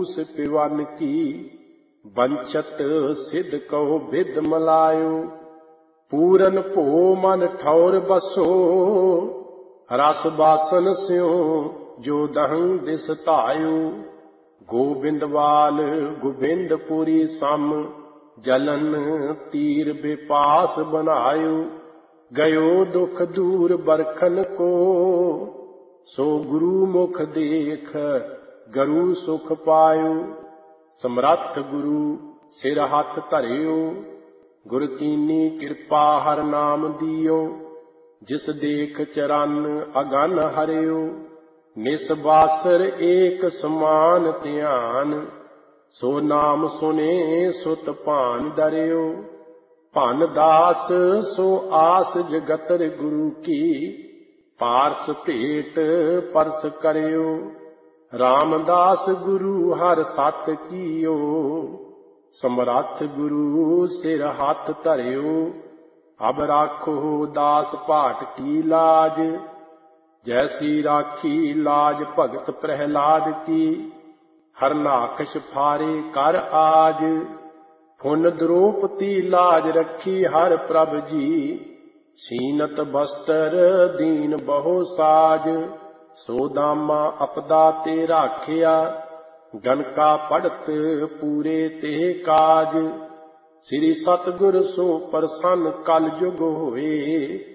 पूस पिवन की, बंचत सिद्ध कहो विद मलायो। पूरन भो मन ठौर बसो, रस बासन स्यों जो दहं दिस धायो। गोबिंदवाल गोबिंदपुरी सम, जलन तीर बिपास बनायो। गयो दुख दूर बरखन को, सो गुरु मुख देख गरु सुख पायो। समरथ गुरु सिर हथ धरियो, गुर कीनी कृपा हर नाम दियो। जिस देख चरण अगन हरियो, निसबासर एक समान ध्यान। सो नाम सुने सुत भान डरियो, भन दास सो आस जगतर गुरु की। पारस भेट परस करियो, रामदास गुरु हर सत कियो। समरथ गुरु सिर हाथ धरियो, अब राखो दास पाट की लाज। जैसी राखी लाज भगत प्रहलाद की, हरनाकश फारे कर आज। फुन द्रौपदी लाज रखी हर प्रभ जी, सीनत बस्तर दीन बहु साज। सो दामा अपदा ते राखिया, गणका पढ़त पूरे ते काज। श्री सतगुर सो प्रसन्न कल जुग होए,